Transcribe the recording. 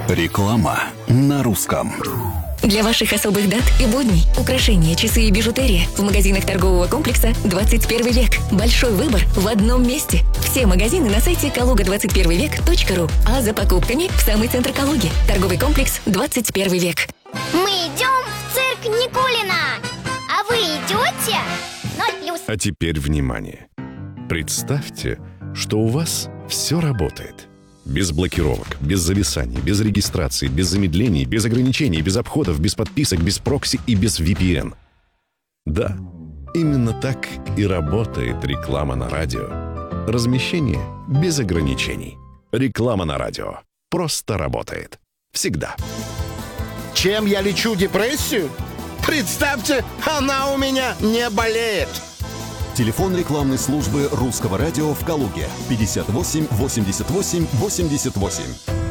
Реклама на русском. Для ваших особых дат и будней украшения, часы и бижутерия в магазинах торгового комплекса «21 век». Большой выбор в одном месте. Все магазины на сайте kaluga21vek.ru. А за покупками в самый центр Калуги. Торговый комплекс «21 век». Мы идем в цирк Никулина. А вы идете? 0+. А теперь внимание. Представьте, что у вас все работает. Без блокировок, без зависаний, без регистрации, без замедлений, без ограничений, без обходов, без подписок, без прокси и без VPN. Да, именно так и работает реклама на радио. Размещение без ограничений. Реклама на радио просто работает. Всегда. Чем я лечу депрессию? Представьте, она у меня не болеет. Телефон рекламной службы Русского радио в Калуге 58 88 88.